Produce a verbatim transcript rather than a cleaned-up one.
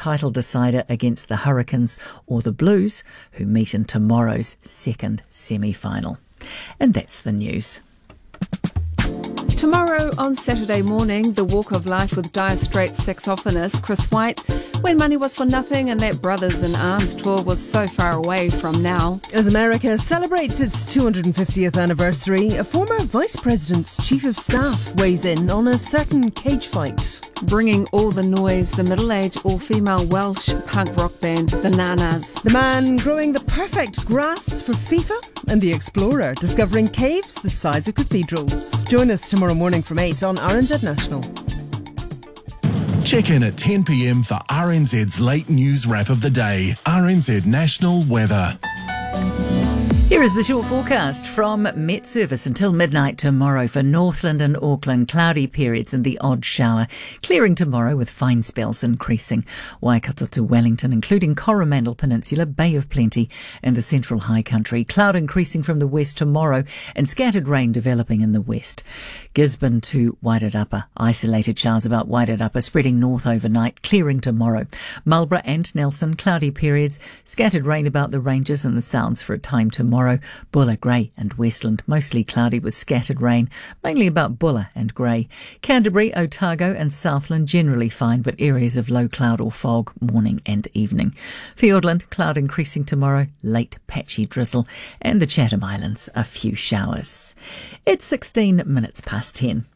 title decider against the Hurricanes or the Blues, who meet in tomorrow's second semi-final. And that's the news. Tomorrow on Saturday morning, the Walk of Life with Dire Straits saxophonist Chris White. When Money Was for Nothing and that Brothers in Arms tour was so far away from now. As America celebrates its two hundred fiftieth anniversary, a former Vice President's Chief of Staff weighs in on a certain cage fight. Bringing all the noise, the middle-aged all-female Welsh punk rock band, the Nanas. The man growing the perfect grass for FIFA, and the explorer discovering caves the size of cathedrals. Join us tomorrow morning from eight on R N Z National. Check in at ten p m for R N Z's late news wrap of the day. R N Z National Weather. Here is the short forecast from Met Service until midnight tomorrow for Northland and Auckland. Cloudy periods and the odd shower. Clearing tomorrow with fine spells increasing. Waikato to Wellington, including Coromandel Peninsula, Bay of Plenty and the Central High Country. Cloud increasing from the west tomorrow and scattered rain developing in the west. Gisborne to Wairarapa. Isolated showers about Wairarapa spreading north overnight. Clearing tomorrow. Marlborough and Nelson, cloudy periods. Scattered rain about the ranges and the sounds for a time tomorrow. Tomorrow, Bulla, Grey and Westland, mostly cloudy with scattered rain, mainly about Bulla and Grey. Canterbury, Otago and Southland generally fine, but areas of low cloud or fog morning and evening. Fiordland, cloud increasing tomorrow, late patchy drizzle, and the Chatham Islands, a few showers. It's sixteen minutes past ten.